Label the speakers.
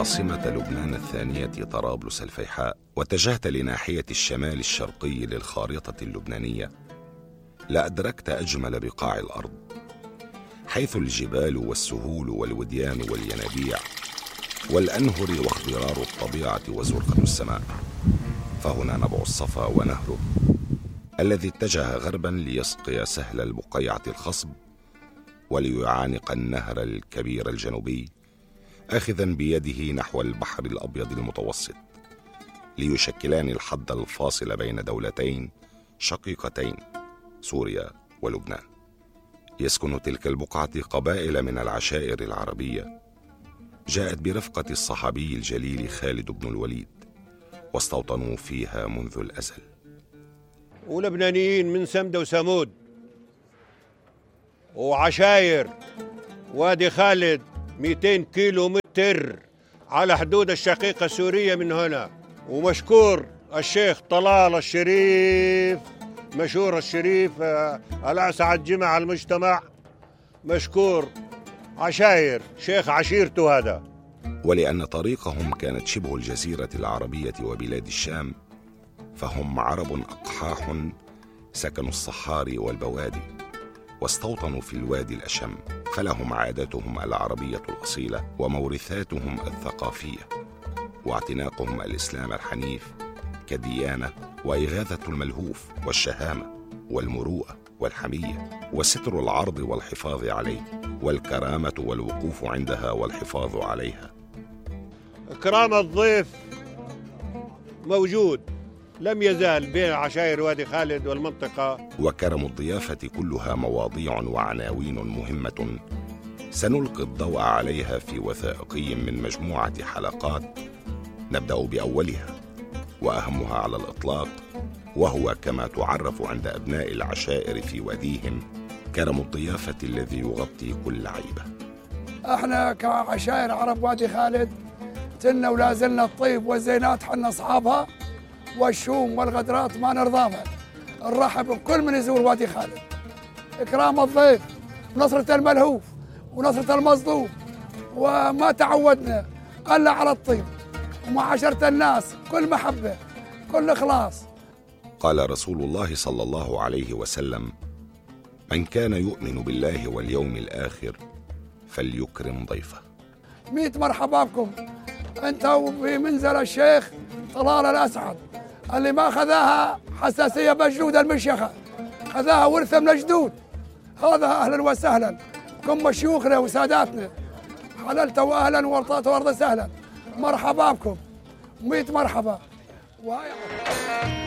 Speaker 1: عاصمة لبنان الثانية طرابلس الفيحاء واتجهت لناحية الشمال الشرقي للخارطة اللبنانية، لأدركت أجمل بقاع الأرض، حيث الجبال والسهول والوديان والينابيع والأنهر واخضرار الطبيعة وزرقة السماء. فهنا نبع الصفا ونهره الذي اتجه غربا ليسقي سهل البقيعة الخصب وليعانق النهر الكبير الجنوبي، آخذا بيده نحو البحر الأبيض المتوسط، ليشكلان الحد الفاصل بين دولتين شقيقتين، سوريا ولبنان. يسكن تلك البقعة قبائل من العشائر العربية جاءت برفقة الصحابي الجليل خالد بن الوليد، واستوطنوا فيها منذ الأزل.
Speaker 2: ولبنانيين من سمدة وسمود وعشاير وادي خالد 200 كيلو متر على حدود الشقيقة السورية من هنا. ومشكور الشيخ طلال الشريف، مشهور الشريف الأسعد جمع المجتمع، مشكور عشاير شيخ عشيرته هذا.
Speaker 1: ولأن طريقهم كانت شبه الجزيرة العربية وبلاد الشام، فهم عرب أقحاح سكنوا الصحاري والبوادي واستوطنوا في الوادي الأشم، فلهم عاداتهم العربية الأصيلة ومورثاتهم الثقافية واعتناقهم الإسلام الحنيف كديانة، وإغاثة الملهوف والشهامة والمروءة والحمية وستر العرض والحفاظ عليه والكرامة والوقوف عندها والحفاظ عليها.
Speaker 2: إكرام الضيف موجود، لم يزال بين عشائر وادي خالد والمنطقة.
Speaker 1: وكرم الضيافة كلها مواضيع وعناوين مهمة سنلقي الضوء عليها في وثائقي من مجموعة حلقات، نبدأ بأولها وأهمها على الإطلاق، وهو كما تعرف عند أبناء العشائر في واديهم كرم الضيافة الذي يغطي كل عيبة.
Speaker 3: احنا كعشائر عرب وادي خالد تلنا ولا زلنا الطيب والزينات، حنا أصحابها، والشوم والغدرات ما نرضاها. نرحب بكل من يزور وادي خالد. إكرام الضيف ونصرة الملهوف ونصرة المظلوم، وما تعودنا قل على الطيب ومعاشرة الناس كل محبة كل إخلاص.
Speaker 1: قال رسول الله صلى الله عليه وسلم: من كان يؤمن بالله واليوم الآخر فليكرم ضيفه.
Speaker 3: 100 مرحبا بكم انت وفي منزل الشيخ طلال الأسعد اللي ما خذاها حساسية بجدود المشيخة، خذاها ورثة من الجدود. هذا أهلا وسهلا كم شيوخنا وساداتنا، حللت وأهلا وارضات وارض سهلا. مرحبا بكم 100 مرحبا.